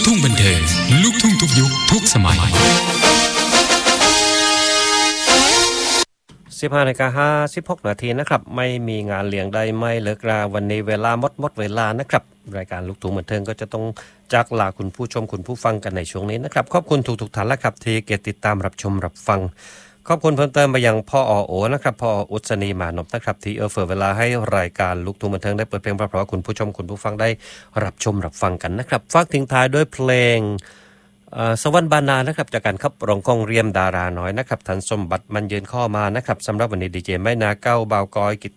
ทุ่งบันเทิงลูกทุ่งทุกยุคทุกสมัย 15:56 นาทีนะครับไม่มีงานเลี้ยงได้ไม่เลิกราวันนี้เวลาหมดเวลานะครับรายการลูกทุ่งบันเทิงก็จะต้องจากลาคุณผู้ชมคุณผู้ฟังกันในช่วงนี้นะครับขอบคุณทุกท่านและครับที่ติดตามรับชมรับฟังขอบคุณเพิ่มเติมไปยังพ่อโอนะครับพ่ออุศนีมานพนะครับที่เฟื่อเวลาให้รายการลูกทุ่งบันเทิงได้เปิดเพลงเพราะๆคุณผู้ชมคุณผู้ฟังได้รับชมรับฟังกันนะครับฝากทิ้งท้ายด้วยเพลงสวรรค์บานานะครับจากการขับร้องของเรียมดาราน้อยนะครับทันสมบัติมันยืนข้อมานะครับสำหรับวันนี้ดีเจไม่นาเก้าบ่าวกอยกิต